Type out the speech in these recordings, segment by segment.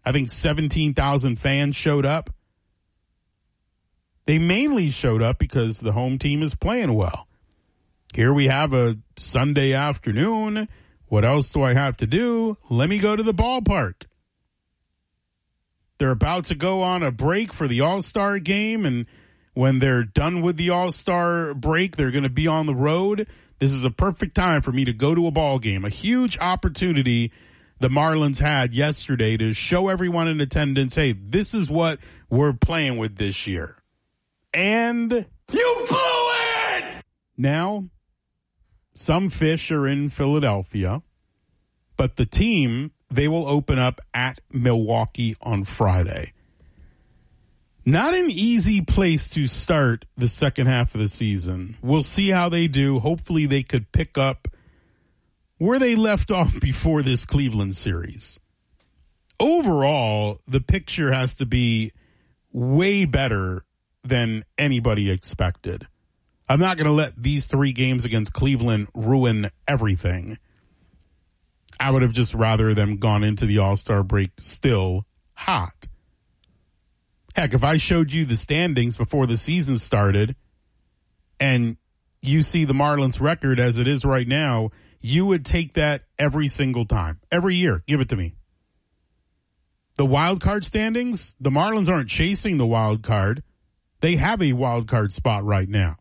I think 17,000 fans showed up. They mainly showed up because the home team is playing well. Here we have a Sunday afternoon. What else do I have to do? Let me go to the ballpark. They're about to go on a break for the All-Star game, and when they're done with the All-Star break, they're going to be on the road. This is a perfect time for me to go to a ball game. A huge opportunity the Marlins had yesterday to show everyone in attendance, hey, this is what we're playing with this year. And you blew it! Now, some fish are in Philadelphia, but the team, they will open up at Milwaukee on Friday. Not an easy place to start the second half of the season. We'll see how they do. Hopefully they could pick up where they left off before this Cleveland series. Overall, the picture has to be way better than anybody expected. I'm not going to let these 3 games against Cleveland ruin everything. I would have just rather them gone into the All-Star break still hot. Heck, if I showed you the standings before the season started and you see the Marlins record as it is right now, you would take that every single time. Every year. Give it to me. The wild card standings, the Marlins aren't chasing the wild card. They have a wild card spot right now.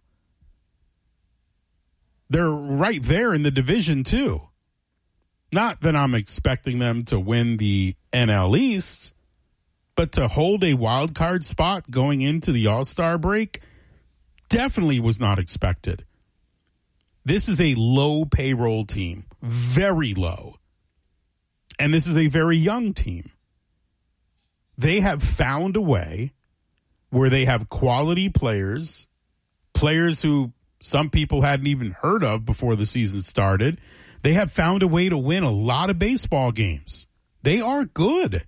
They're right there in the division, too. Not that I'm expecting them to win the NL East, but to hold a wild card spot going into the All-Star break definitely was not expected. This is a low payroll team, very low. And this is a very young team. They have found a way where they have quality players, players who some people hadn't even heard of before the season started. They have found a way to win a lot of baseball games. They are good.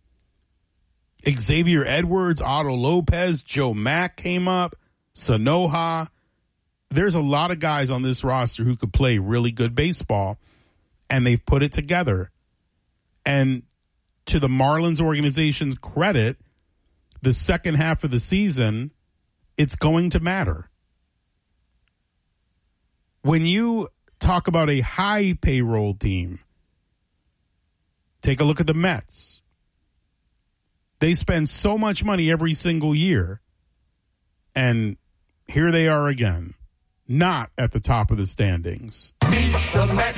Xavier Edwards, Otto Lopez, Joe Mack came up, Sanoja. There's a lot of guys on this roster who could play really good baseball, and they've put it together. And to the Marlins organization's credit, the second half of the season, it's going to matter. When you talk about a high payroll team, take a look at the Mets. They spend so much money every single year, and here they are again, not at the top of the standings. Meet the Mets,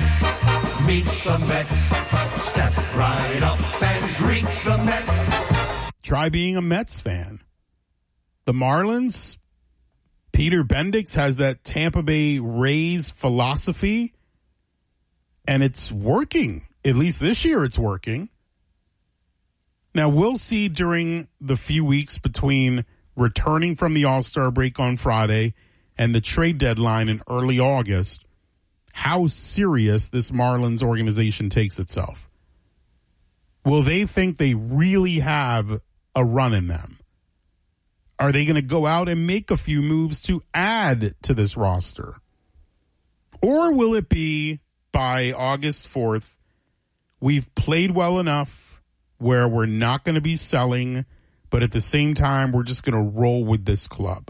step right up and greet the Mets. Try being a Mets fan. The Marlins, Peter Bendix has that Tampa Bay Rays philosophy, and it's working. At least this year it's working. Now, we'll see during the few weeks between returning from the All-Star break on Friday and the trade deadline in early August how serious this Marlins organization takes itself. Will they think they really have a run in them? Are they going to go out and make a few moves to add to this roster? Or will it be by August 4th, we've played well enough where we're not going to be selling, but at the same time, we're just going to roll with this club?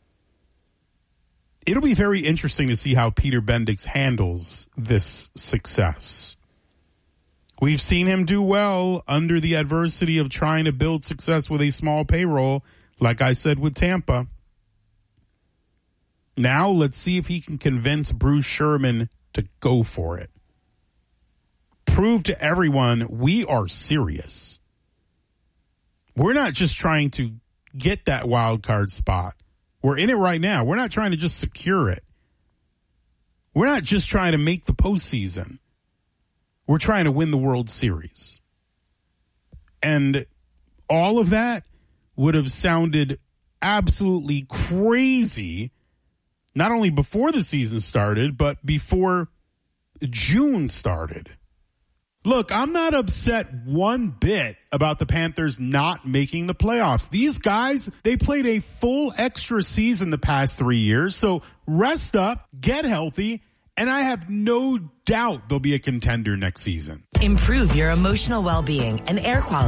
It'll be very interesting to see how Peter Bendix handles this success. We've seen him do well under the adversity of trying to build success with a small payroll, like I said with Tampa. Now let's see if he can convince Bruce Sherman to go for it. Prove to everyone we are serious. We're not just trying to get that wild card spot. We're in it right now. We're not trying to just secure it. We're not just trying to make the postseason. We're trying to win the World Series. And all of that would have sounded absolutely crazy, not only before the season started, but before June started. Look, I'm not upset one bit about the Panthers not making the playoffs. These guys, they played a full extra season the past 3 years, so rest up, get healthy, and I have no doubt they'll be a contender next season. Improve your emotional well-being and air quality